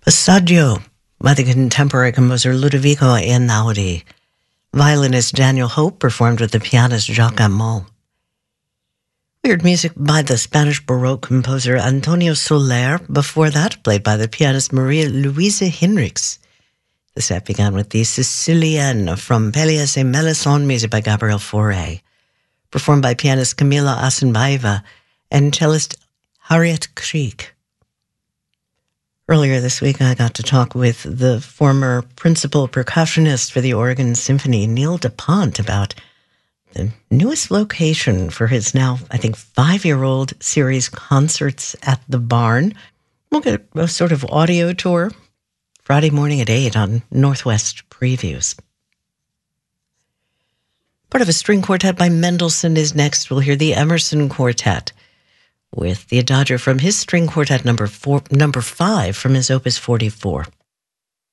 Assaggio by the contemporary composer Ludovico Einaudi. Violinist Daniel Hope performed with the pianist Jacques Amand. Weird music by the Spanish Baroque composer Antonio Soler. Before that, played by the pianist Maria Luisa Hinrichs. The set began with the Sicilienne from Pelléas et Melisande, music by Gabriel Fauré, performed by pianist Camila Asenbaeva and cellist Harriet Krieg. Earlier this week, I got to talk with the former principal percussionist for the Oregon Symphony, Neil DuPont, about the newest location for his now, I think, 5-year-old series Concerts at the Barn. We'll get a sort of audio tour Friday morning at 8 on Northwest Previews. Part of a string quartet by Mendelssohn is next. We'll hear the Emerson Quartet with the Adagio from his string quartet number 5 from his Opus 44.